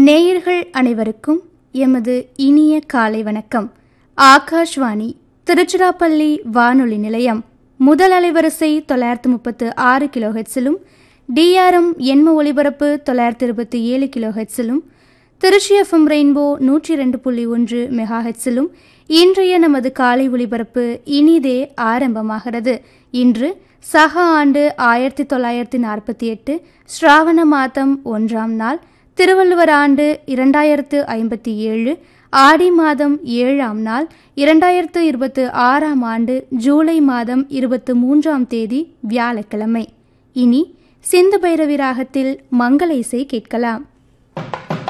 நேயர்கள் அனைவருக்கும் எமது இனிய காலை வணக்கம். ஆகாஷ்வாணி திருச்சிராப்பள்ளி வானொலி நிலையம் முதல் அலைவரிசை 936 கிலோஹெட்ஸிலும் டிஆர்எம் எண்ம ஒலிபரப்பு 927 கிலோஹெட்ஸிலும் திருச்சி எஃப்எம் ரெயின்போ 102.1 மெகாஹெட்ஸிலும் இன்றைய நமது காலை ஒலிபரப்பு இனிதே ஆரம்பமாகிறது. இன்று சக ஆண்டு 1948 ஸ்ராவண மாதம் 1ஆம் நாள், திருவள்ளுவர் ஆண்டு 2057, ஆடி மாதம் 7ஆம் நாள், 2026ஆம் ஆண்டு ஜூலை மாதம் 23ஆம் தேதி வியாழக்கிழமை. இனி சிந்து பைரவி ராகத்தில் மங்கள இசை கேட்கலாம்.